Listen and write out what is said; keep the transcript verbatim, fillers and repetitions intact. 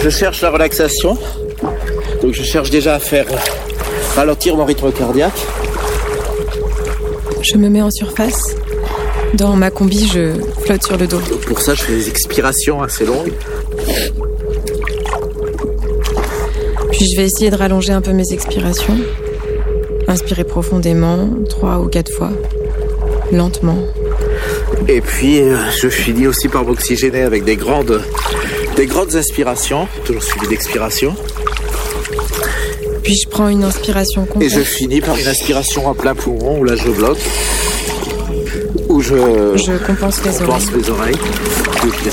je cherche la relaxation. Donc je cherche déjà à faire ralentir mon rythme cardiaque. Je me mets en surface. Dans ma combi, je flotte sur le dos. Donc pour ça, je fais des expirations assez longues. Puis je vais essayer de rallonger un peu mes expirations. Inspirer profondément, trois ou quatre fois, lentement. Et puis, euh, je finis aussi par m'oxygéner avec des grandes, des grandes inspirations, toujours suivies d'expirations. Puis je prends une inspiration complète. Et je finis par une inspiration à plein poumon, où là je bloque, où je, je compense les compense oreilles. les oreilles, où je laisse